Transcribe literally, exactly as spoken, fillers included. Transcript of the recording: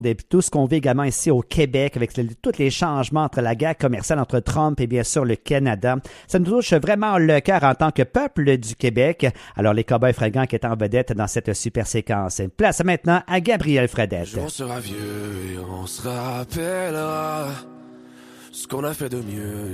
Et puis tout ce qu'on vit également ici au Québec avec le- tous les changements entre la guerre commerciale entre Trump et bien sûr le Canada. Ça nous touche vraiment le cœur en tant que peuple du Québec. Alors les Cowboys Fringants qui est en vedette dans cette super séquence. Place maintenant à Gabriel Fredette. On sera vieux et on se rappellera ce qu'on a fait de mieux.